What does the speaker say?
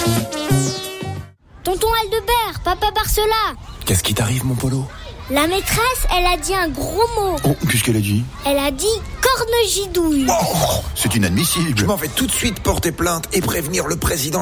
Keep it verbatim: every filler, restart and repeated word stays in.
Tonton Aldebert, papa Barcela. Qu'est-ce qui t'arrive, mon Polo? La maîtresse, elle a dit un gros mot. Oh, qu'est-ce qu'elle a dit? Elle a dit corne gidouille. Oh, c'est inadmissible. Je m'en vais tout de suite porter plainte et prévenir le président.